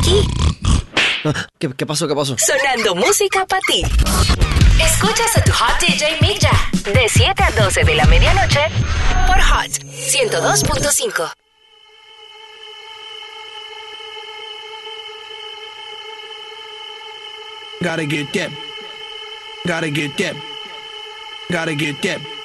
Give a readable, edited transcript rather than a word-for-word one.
aquí. ¿Qué pasó? ¿Qué pasó? Sonando música para ti. Escuchas a tu Hot DJ Mick de 7 a 12 de la medianoche por Hot 102.5. Gotta get that. Gotta get that. Gotta get that.